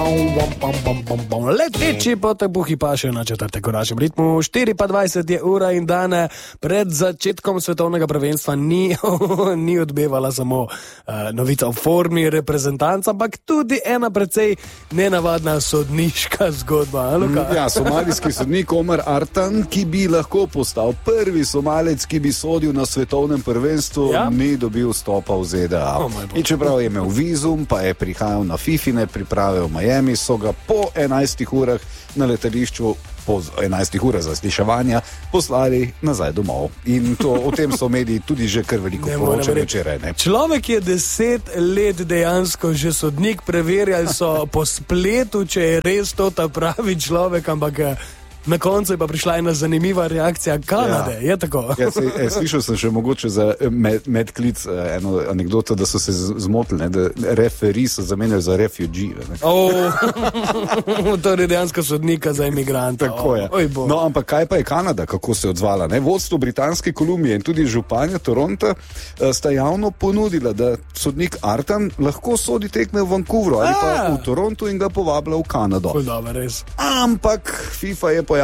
Leteči potepuhi pa še na četrtek v našem ritmu. 4:20 je ura in dan pred začetkom svetovnega prvenstva ni odbevala samo novica o formi reprezentanca, ampak tudi ena precej nenavadna sodniška zgodba. Ja, somalijski sodnik Omar Artan, ki bi lahko postal prvi Somalec, ki bi sodil na svetovnem prvenstvu, ni dobil vstopa v ZDA. In čeprav je imel vizum, pa je prihajal na Fifine priprave v Miami, so ga po 11 urah na letališču, po 11 urah zasliševanja, poslali nazaj domov. In o tem so mediji tudi že kar veliko poročali včeraj. Človek je 10 let dejansko že sodnik, preverjali so po spletu, če je res to ta pravi človek, ampak na koncu je pa prišla ena zanimiva reakcija Kanade, je tako? Ja, slišal sem še mogoče za medklic eno anekdoto, da so se zmotili, da referi so zamenjali za refugee. Torej dejansko sodnika za imigranta. Tako je. No, ampak kaj pa je Kanada, kako se je odzvala? Vodstvo Britanske Kolumbije in tudi županja Toronta sta javno ponudila, da sodnik Artan lahko sodi tekme v Vancouveru ali pa v Torontu in ga povablja v Kanado. Dobro, res. Ampak FIFA je pa